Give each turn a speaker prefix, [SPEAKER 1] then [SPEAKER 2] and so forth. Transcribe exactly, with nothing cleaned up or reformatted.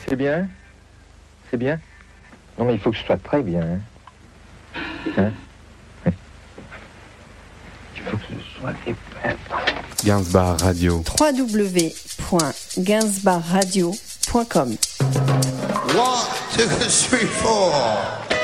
[SPEAKER 1] C'est bien? C'est bien? Non, mais il faut que ce soit très bien. Hein? Hein? Il faut que ce soit épais.
[SPEAKER 2] Gainsbar Radio.
[SPEAKER 3] w w w point gainsbar radio point com
[SPEAKER 4] One, two, three, four.